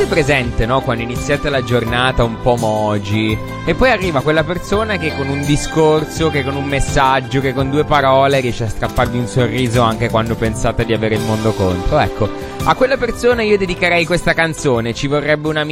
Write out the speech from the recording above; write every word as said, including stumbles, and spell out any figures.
presente, no? Quando iniziate la giornata un po' mogi e poi arriva quella persona che con un discorso, che con un messaggio, che con due parole riesce a strapparvi un sorriso anche quando pensate di avere il mondo contro. Ecco, a quella persona io dedicherei questa canzone. Ci vorrebbe una